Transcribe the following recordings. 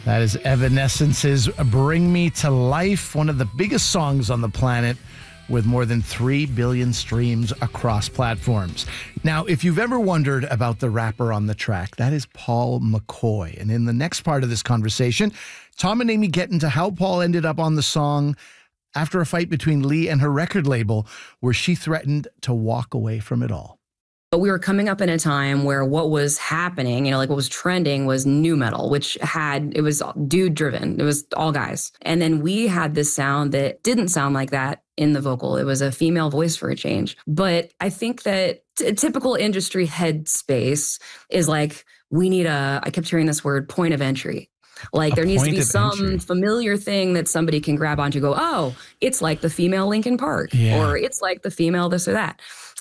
That is Evanescence's Bring Me to Life, one of the biggest songs on the planet with more than 3 billion streams across platforms. Now, if you've ever wondered about the rapper on the track, that is Paul McCoy. And in the next part of this conversation, Tom and Amy get into how Paul ended up on the song after a fight between Lee and her record label, where she threatened to walk away from it all. But we were coming up in a time where what was happening, like what was trending was nu metal, it was dude driven. It was all guys. And then we had this sound that didn't sound like that in the vocal. It was a female voice for a change. But I think that typical industry headspace is like, I kept hearing this word, point of entry. Like there needs to be some familiar thing that somebody can grab onto, go, oh, it's like the female Linkin Park, or it's like the female this or that.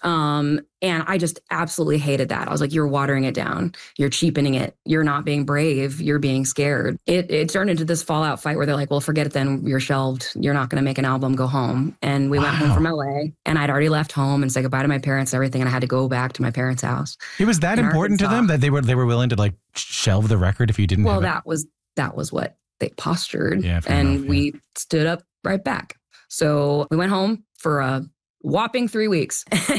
And I just absolutely hated that. I was like, you're watering it down. You're cheapening it. You're not being brave. You're being scared. It turned into this fallout fight where they're like, well, forget it then. You're shelved. You're not going to make an album. Go home. And we went home from LA, and I'd already left home and said goodbye to my parents and everything. And I had to go back to my parents' house. It was that important to them that they were willing to like shelve the record if you didn't have it? That was what they postured. And we stood up right back. So we went home for a whopping 3 weeks.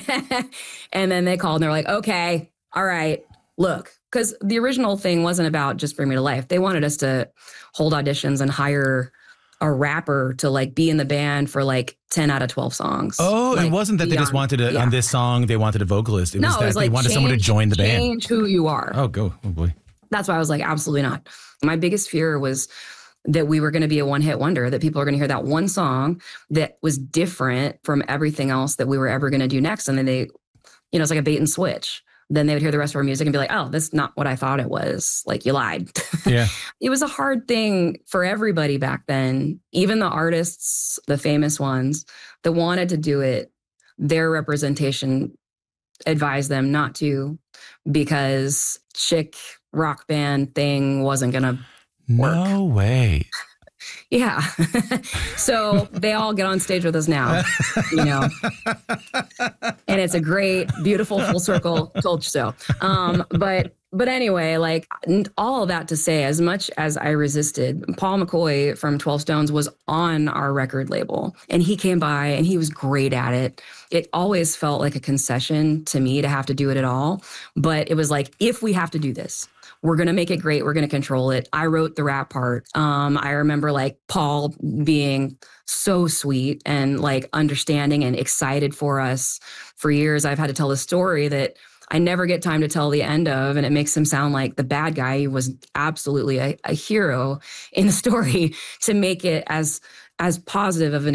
And then they called and they're like, okay, all right, look, because the original thing wasn't about just Bring Me to Life. They wanted us to hold auditions and hire a rapper to like be in the band for like 10 out of 12 songs. Oh, like, it wasn't that they just wanted on this song, they wanted a vocalist. It was they wanted someone to join the band. Change who you are. Oh boy. That's why I was like, absolutely not. My biggest fear was that we were going to be a one-hit wonder, that people are going to hear that one song that was different from everything else that we were ever going to do next. And then they, it's like a bait and switch. Then they would hear the rest of our music and be like, oh, that's not what I thought it was. Like, you lied. Yeah. It was a hard thing for everybody back then. Even the artists, the famous ones that wanted to do it, their representation advised them not to, because chick rock band thing wasn't going to work. No way. Yeah. So they all get on stage with us now, and it's a great, beautiful full circle told you so. But anyway, like all of that to say, as much as I resisted, Paul McCoy from 12 Stones was on our record label, and he came by and he was great at it. It always felt like a concession to me to have to do it at all. But it was like, if we have to do this, we're going to make it great. We're going to control it. I wrote the rap part. I remember like Paul being so sweet and like understanding and excited for us. For years, I've had to tell the story that I never get time to tell the end of, and it makes him sound like the bad guy. He was absolutely a hero in the story, to make it as positive of an